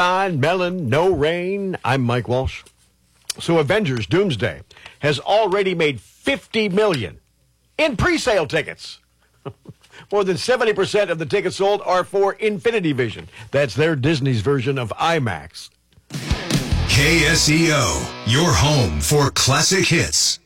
Sunshine, melon, no rain. I'm Mike Walsh. So Avengers Doomsday has already made $50 million in pre-sale tickets. More than 70% of the tickets sold are for Infinity Vision. That's their Disney's version of IMAX. KSEO, your home for classic hits.